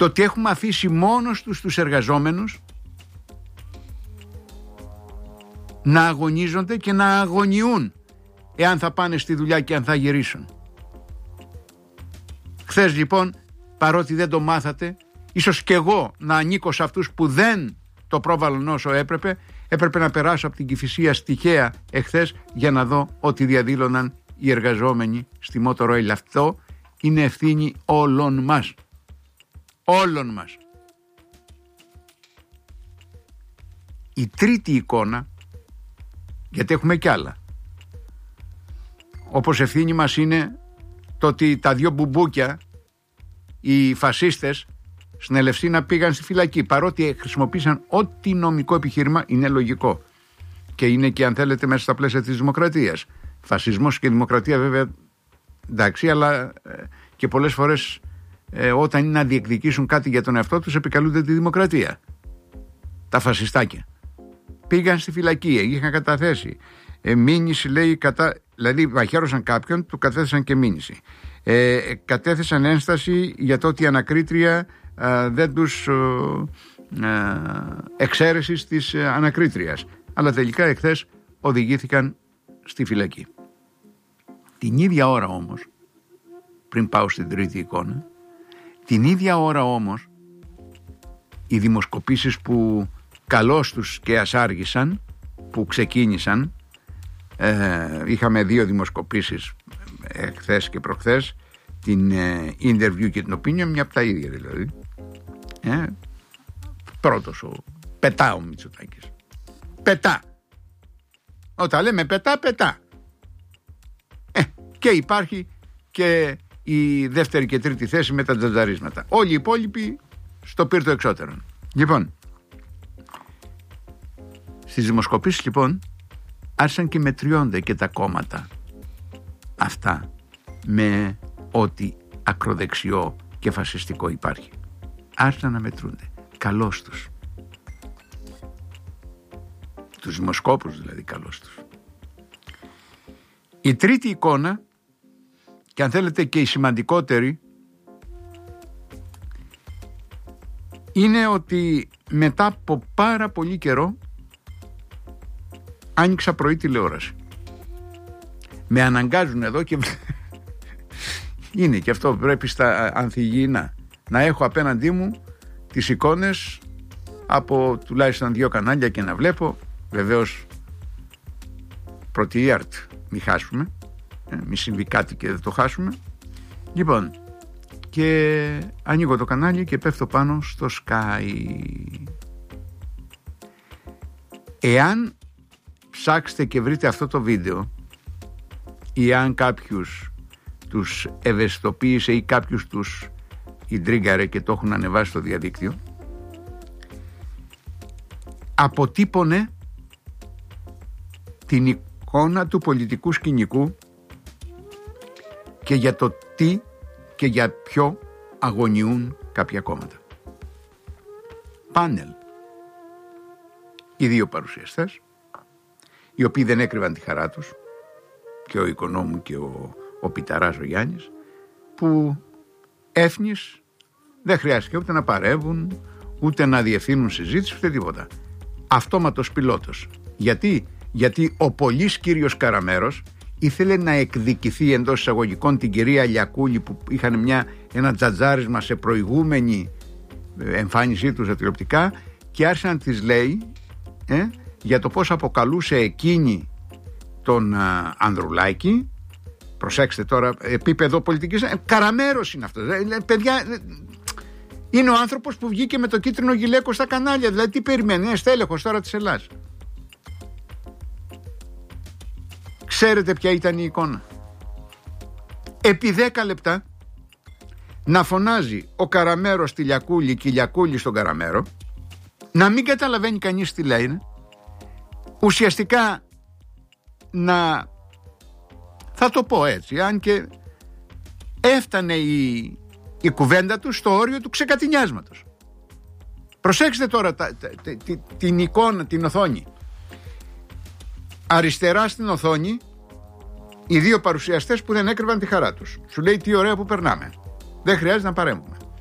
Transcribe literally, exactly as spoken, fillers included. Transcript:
το ότι έχουμε αφήσει μόνος τους τους εργαζόμενους να αγωνίζονται και να αγωνιούν εάν θα πάνε στη δουλειά και αν θα γυρίσουν. Χθες λοιπόν, παρότι δεν το μάθατε, ίσως και εγώ να ανήκω σε αυτούς που δεν το πρόβαλαν όσο έπρεπε, έπρεπε να περάσω από την Κηφισία τυχαία εχθές για να δω ότι διαδήλωναν οι εργαζόμενοι στη Motor Oil. Αυτό είναι ευθύνη όλων μας. Όλων μας. Η τρίτη εικόνα, γιατί έχουμε κι άλλα, όπως ευθύνη μας είναι το ότι τα δύο μπουμπούκια, οι φασίστες στην Ελευσίνα, πήγαν στη φυλακή, παρότι χρησιμοποίησαν ό,τι νομικό επιχείρημα είναι λογικό και είναι και, αν θέλετε, μέσα στα πλαίσια της δημοκρατίας. Φασισμός και δημοκρατία βέβαια εντάξει, αλλά ε, και πολλές φορές ε, όταν είναι να διεκδικήσουν κάτι για τον εαυτό τους επικαλούνται τη δημοκρατία. Τα φασιστάκια πήγαν στη φυλακή, είχαν καταθέσει ε, μήνυση, λέει, κατά, δηλαδή μαχαίρωσαν κάποιον, του κατέθεσαν και μήνυση. Ε, κατέθεσαν ένσταση για το ότι η ανακρίτρια ε, δεν τους ε, ε, εξαίρεσης της ε, ανακρίτριας, αλλά τελικά εχθές οδηγήθηκαν στη φυλακή. Την ίδια ώρα όμως, πριν πάω στην τρίτη εικόνα, την ίδια ώρα όμως οι δημοσκοπήσεις που καλώς τους και ας άργησαν, που ξεκίνησαν, ε, είχαμε δύο δημοσκοπήσεις ε, χθες και προχθές, την ε, Interview και την Opinion, μια από τα ίδια δηλαδή. Ε, πρώτος ο πετά ο Μητσοτάκης. Πετά. Όταν λέμε πετά, πετά. Ε, και υπάρχει και η δεύτερη και τρίτη θέση με τα τζατζαρίσματα. Όλοι οι υπόλοιποι στο πύρτο εξώτερον. Λοιπόν, στις δημοσκοπήσεις λοιπόν άρχισαν και μετριώνται και τα κόμματα αυτά με ό,τι ακροδεξιό και φασιστικό υπάρχει. Άρχισαν να μετρούνται. Καλώς τους. Τους δημοσκόπους δηλαδή, καλώς τους. Η τρίτη εικόνα, και αν θέλετε και η σημαντικότερη, είναι ότι μετά από πάρα πολύ καιρό άνοιξα πρωί τηλεόραση. Με αναγκάζουν εδώ και είναι και αυτό, πρέπει στα ανθυγιεινά να έχω απέναντί μου τις εικόνες από τουλάχιστον δύο κανάλια και να βλέπω, βεβαίως πρωτιάρτ, μη χάσουμε, ε, μη συμβεί κάτι και δεν το χάσουμε. Λοιπόν, και ανοίγω το κανάλι και πέφτω πάνω στο Sky. Εάν ψάξετε και βρείτε αυτό το βίντεο, ή αν κάποιους τους ευαισθητοποίησε ή κάποιους τους ιντρίγκαρε και το έχουν ανεβάσει στο διαδίκτυο, αποτύπωνε την εικόνα του πολιτικού σκηνικού και για το τι και για ποιο αγωνιούν κάποια κόμματα. Πάνελ. Οι δύο παρουσιαστές, οι οποίοι δεν έκρυβαν τη χαρά τους, και ο Οικονόμου και ο, ο Πιταράς ο Γιάννης, που έφνης δεν χρειάστηκε ούτε να παρεύουν, ούτε να διευθύνουν συζήτηση, ούτε τίποτα. Αυτόματος πιλότος. Γιατί? Γιατί ο πολύς κύριος Καραμέρος ήθελε να εκδικηθεί εντός εισαγωγικών την κυρία Λιακούλη, που είχαν μια, ένα τζατζάρισμα σε προηγούμενη εμφάνισή του στα τηλεοπτικά, και άρχισε να της λέει ε, για το πώς αποκαλούσε εκείνη τον α, Ανδρουλάκη. Προσέξτε τώρα, επίπεδο πολιτικής, ε, Καραμέρος είναι αυτό. Ε, παιδιά, ε, είναι ο άνθρωπος που βγήκε με το κίτρινο γυλαίκο στα κανάλια. Δηλαδή τι περιμένει, είναι στέλεχος τώρα της Ελλάδας. Ξέρετε ποια ήταν η εικόνα? Επί δέκα λεπτά να φωνάζει ο Καραμέρος στη Λιακούλη και η Λιακούλη στον Καραμέρο, να μην καταλαβαίνει κανείς τι λένε, ουσιαστικά να, θα το πω έτσι, αν και έφτανε η, η κουβέντα του στο όριο του ξεκατηνιάσματος. Προσέξτε τώρα τα, τα, τα, την, την εικόνα, την οθόνη. Αριστερά στην οθόνη οι δύο παρουσιαστές που δεν έκρυβαν τη χαρά τους. Σου λέει τι ωραία που περνάμε. Δεν χρειάζεται να παρέμβουμε.